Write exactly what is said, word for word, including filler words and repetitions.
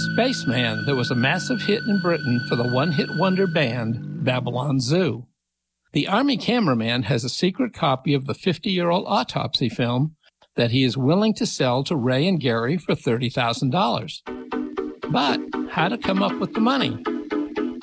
Spaceman, that was a massive hit in Britain for the one-hit wonder band Babylon Zoo. The Army cameraman has a secret copy of the fifty-year-old autopsy film that he is willing to sell to Ray and Gary for thirty thousand dollars. But how to come up with the money?